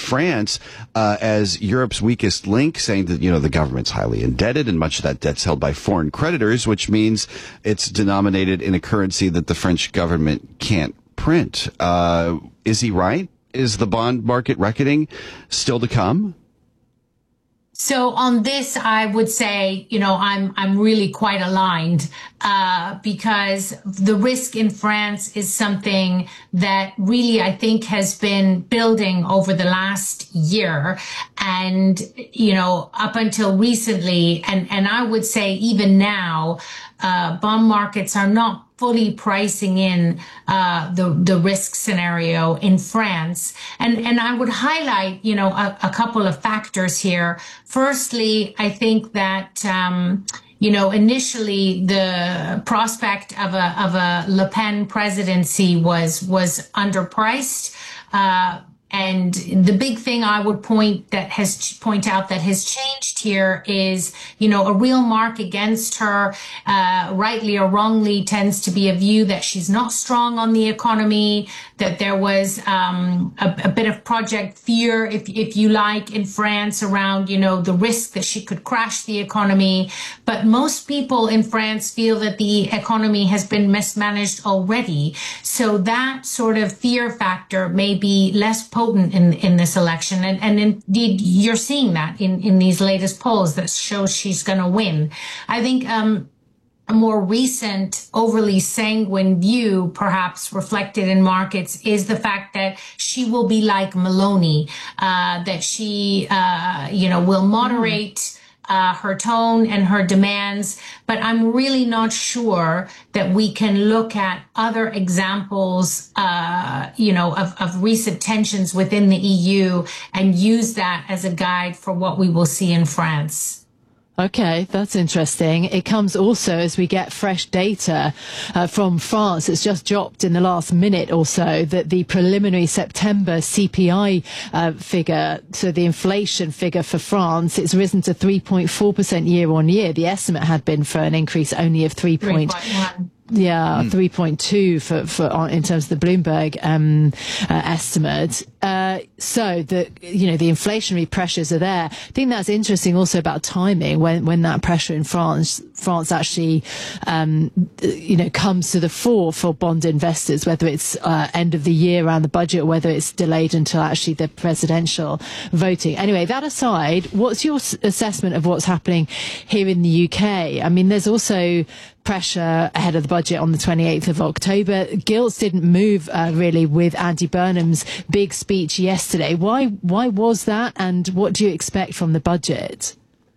France as Europe's weakest link, saying that, the government's highly indebted and much of that debt's held by foreign creditors, which means it's denominated in a currency that the French government can't print. Is he right? Is the bond market reckoning still to come? So on this, I would say, I'm really quite aligned, because the risk in France is something that really, I think, has been building over the last year and, up until recently. And I would say even now, bond markets are not fully pricing in the risk scenario in France. And I would highlight, a couple of factors here. Firstly, I think that, initially the prospect of a Le Pen presidency was underpriced. And the big thing I would point out that has changed here is, a real mark against her, rightly or wrongly, tends to be a view that she's not strong on the economy, that there was a bit of project fear, if you like, in France around, the risk that she could crash the economy. But most people in France feel that the economy has been mismanaged already. So that sort of fear factor may be less potent in this election. And indeed, you're seeing that in these latest polls that shows she's going to win. I think a more recent, overly sanguine view, perhaps reflected in markets, is the fact that she will be like Meloni, that she, will moderate her tone and her demands, but I'm really not sure that we can look at other examples, of recent tensions within the EU and use that as a guide for what we will see in France. Okay, that's interesting. It comes also as we get fresh data from France. It's just dropped in the last minute or so that the preliminary September CPI figure, so the inflation figure for France, it's risen to 3.4% year on year. The estimate had been for an increase only of 3.1. Yeah, 3.2 for in terms of the Bloomberg estimate. So the inflationary pressures are there. I think that's interesting also about timing when that pressure in France actually comes to the fore for bond investors, whether it's end of the year around the budget or whether it's delayed until actually the presidential voting. Anyway, that aside, what's your assessment of what's happening here in the UK? I mean, there's also pressure ahead of the budget on the 28th of October. Gilts didn't move really with Andy Burnham's big speech yesterday. Why was that, and what do you expect from the budget?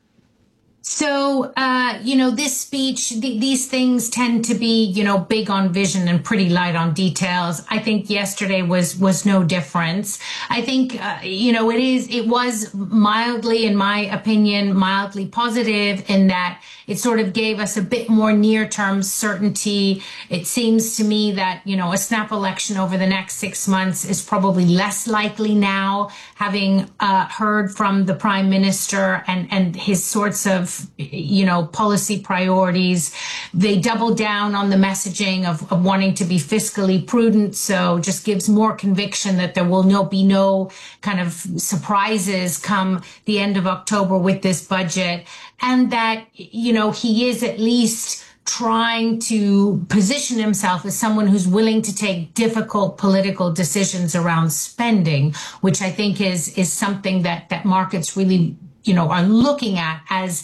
So, this speech, these things tend to be, big on vision and pretty light on details. I think yesterday was no difference. I think, it was mildly, in my opinion, mildly positive in that it sort of gave us a bit more near-term certainty. It seems to me that, a snap election over the next 6 months is probably less likely now, having heard from the Prime Minister and his sorts of, policy priorities. They double down on the messaging of wanting to be fiscally prudent. So just gives more conviction that there will be no kind of surprises come the end of October with this budget. And that, he is at least trying to position himself as someone who's willing to take difficult political decisions around spending, which I think is something that markets really, are looking at as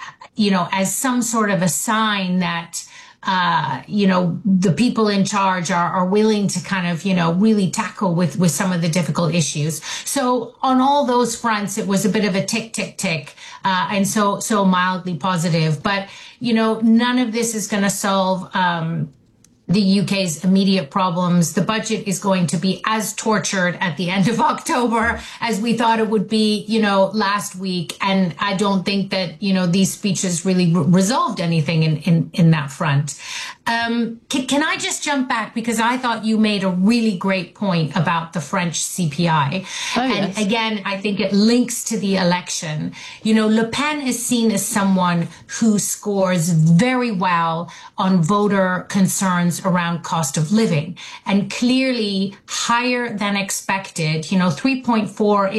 some sort of a sign that, the people in charge are willing to kind of, really tackle with some of the difficult issues. So on all those fronts, it was a bit of a tick, tick, tick, and so mildly positive. But, none of this is going to solve the UK's immediate problems. The budget is going to be as tortured at the end of October as we thought it would be, last week. And I don't think that, these speeches really resolved anything in that front. Can I just jump back? Because I thought you made a really great point about the French CPI. Oh, and yes. Again, I think it links to the election. Le Pen is seen as someone who scores very well on voter concerns around cost of living, and clearly higher than expected. 3.4